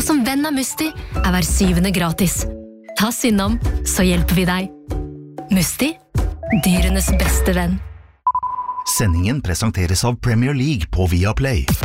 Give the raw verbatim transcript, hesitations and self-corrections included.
som venn av Musti er hver syvende gratis. Ta Synnam, så hjelper vi deg. Musti, dyrenes beste venn. Sendingen presenteres av Premier League på Viaplay.